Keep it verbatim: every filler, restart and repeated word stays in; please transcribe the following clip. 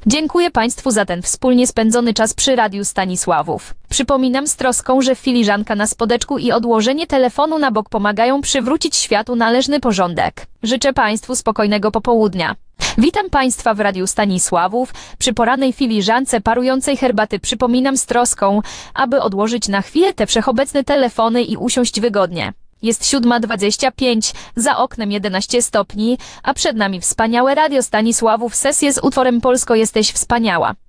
Dziękuję Państwu za ten wspólnie spędzony czas przy Radiu Stanisławów. Przypominam z troską, że filiżanka na spodeczku i odłożenie telefonu na bok pomagają przywrócić światu należny porządek. Życzę Państwu spokojnego popołudnia. Witam Państwa w Radiu Stanisławów. Przy porannej filiżance parującej herbaty przypominam z troską, aby odłożyć na chwilę te wszechobecne telefony i usiąść wygodnie. Jest siódma dwadzieścia pięć, za oknem jedenaście stopni, a przed nami wspaniałe Radio Stanisławów, sesję z utworem Polsko jesteś wspaniała.